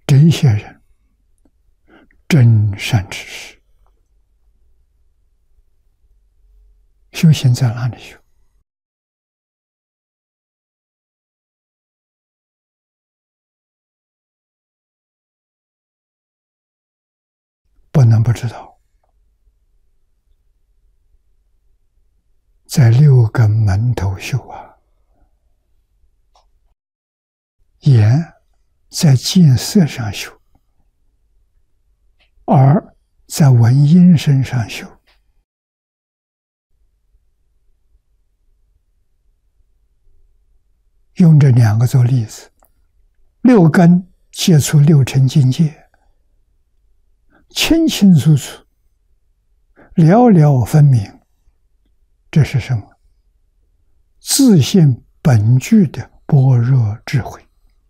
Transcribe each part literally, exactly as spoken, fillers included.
这一些人真善知识，修行在哪里修？不能不知道，在六根门头修啊，眼在见色上修，耳在闻音声上修，用这两个做例子，六根接触六尘境界，清清楚楚，了了分明，这是什么？自性本具的般若智慧，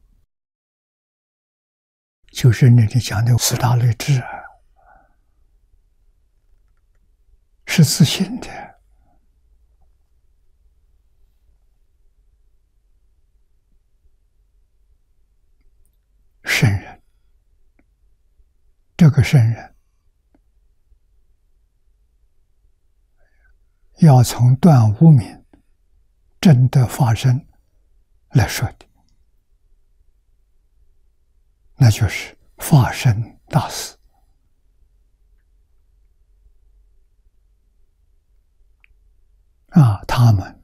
就是那里讲的四大类智啊，是自性的。圣人，这个圣人要从断无明、证得法身来说的，那就是法身大士啊，他们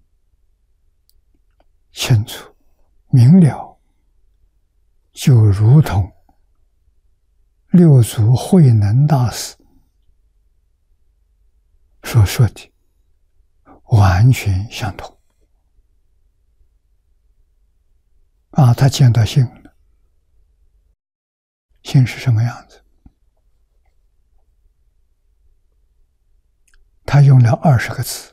清楚明了，就如同六祖慧能大师所说的完全相同啊！他见到性了，性是什么样子？他用了二十个字，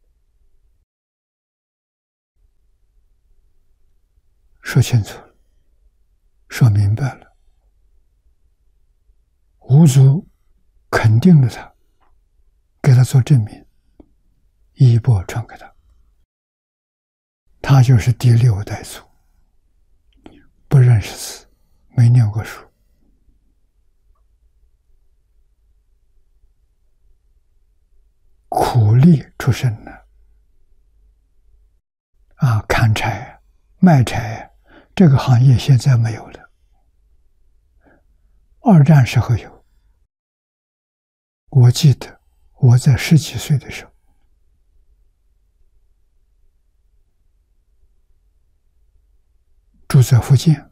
说清楚了，说明白了。五祖肯定了他，给他做证明，衣钵传给他，他就是第六代祖，不认识字，没念过书，苦力出身的啊，砍柴、卖柴这个行业现在没有了，二战时候有。我记得我在十几岁的时候，住在福建，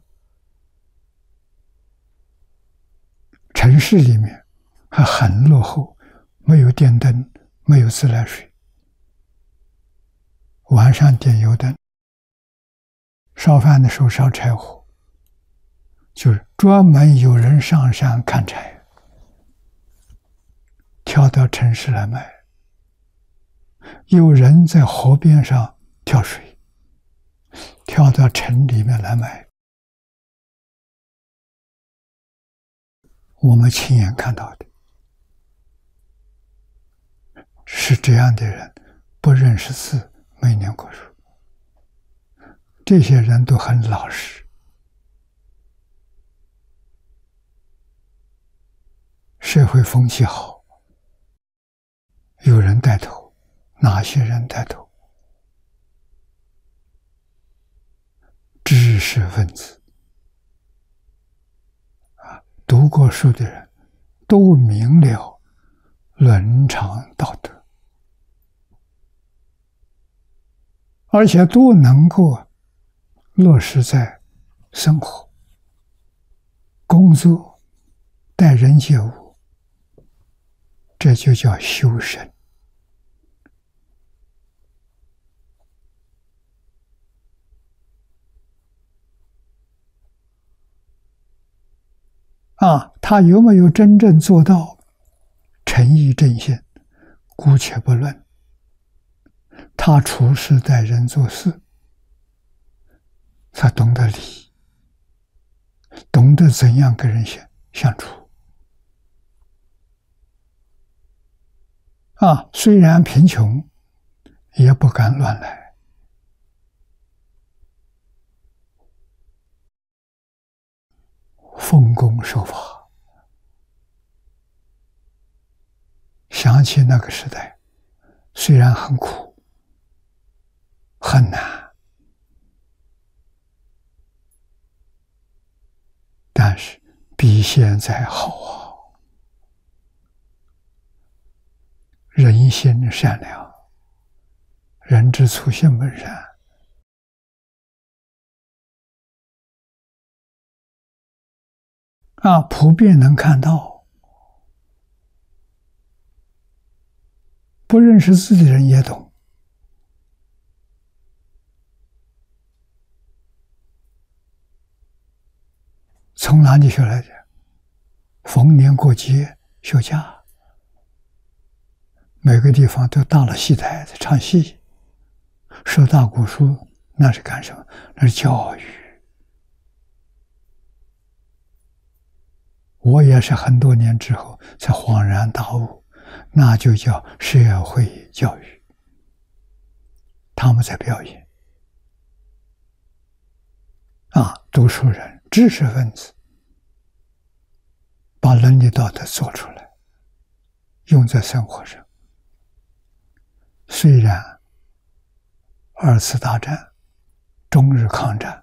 城市里面还很落后，没有电灯，没有自来水，晚上点油灯，烧饭的时候烧柴火，就是专门有人上山砍柴，跳到城市来卖，有人在河边上跳水，跳到城里面来卖。我们亲眼看到的是这样的人，不认识字，没念过书，这些人都很老实，社会风气好，有人带头，哪些人带头？知识分子啊，读过书的人都明了伦常道德，而且都能够落实在生活、工作、待人接物，这就叫修身。啊，他有没有真正做到诚意正心，姑且不论。他处事待人做事，他懂得礼，懂得怎样跟人相相处。啊，虽然贫穷，也不敢乱来。 奉公守法。想起那个时代，虽然很苦很难，但是比现在好啊！人心善良，人之初性本善。啊，普遍能看到，不认识字的人也懂。从哪里学来的？逢年过节休假，每个地方都搭了戏台子唱戏，说大古书，那是干什么？那是教育。我也是很多年之后才恍然大悟，那就叫社会教育。他们在表演啊，读书人、知识分子把伦理道德做出来，用在生活上。虽然二次大战、中日抗战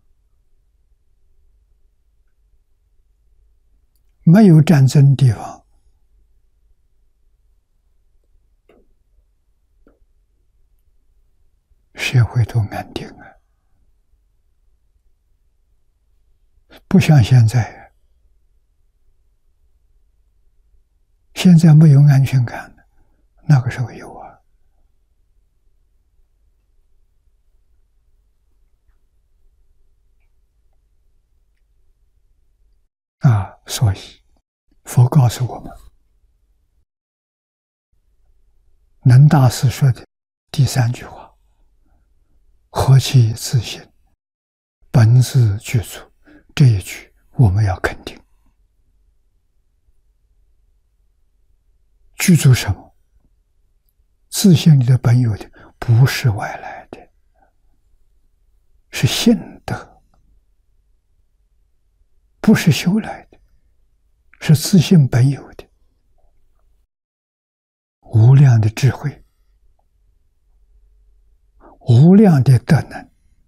没有战争地方，社会都安定啊，不像现在，现在没有安全感的，那个时候有啊。啊，所以佛告诉我们，能大师说的第三句话：何其自信，本自具足。这一句我们要肯定。具足什么？自信里的本有的，不是外来的，是性德，不是修来的，是自信本有的。无量的智慧，无量的德能，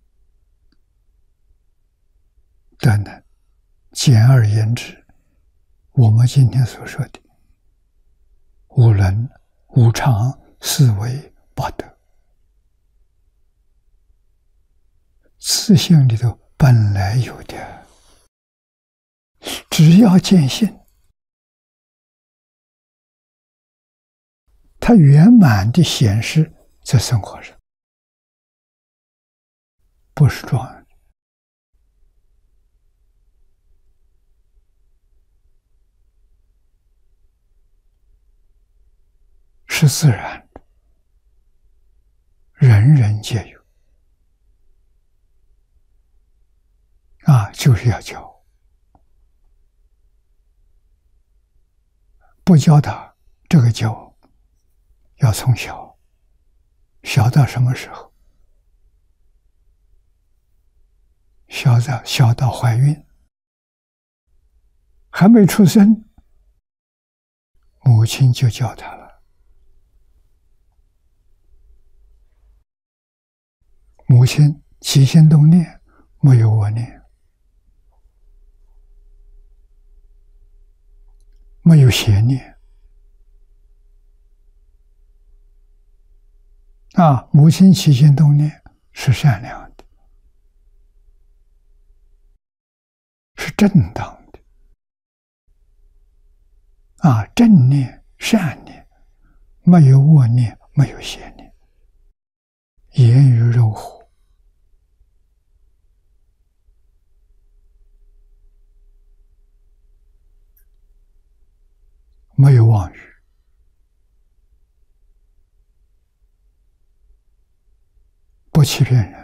德能，简而言之，我们今天所说的五伦、五常、四维、八德，自性里头本来有的，只要坚信，它圆满的显示在生活上，不是装的。是自然的，人人皆有啊，就是要教，不教他，这个教要从小，小到什么时候？小到小到怀孕，还没出生，母亲就教他了。母亲起心动念，没有我念，没有邪念啊！母亲起心动念是善良的，是正当的啊！正念、善念，没有恶念，没有邪念，言语柔和，没有妄语，不欺骗人，